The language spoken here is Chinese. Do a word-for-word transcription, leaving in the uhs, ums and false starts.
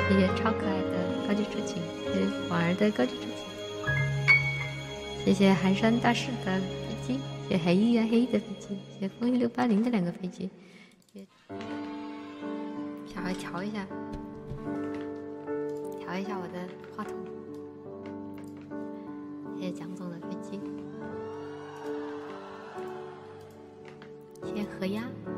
谢谢超可爱的高级主琴，谢谢婉儿的高级主琴，谢谢寒山大师的飞机，谢谢黑衣啊黑衣的飞机，谢谢风一六八零的两个飞机，稍微调一下，调一下我的话筒，谢谢蒋总的飞机，谢谢何丫。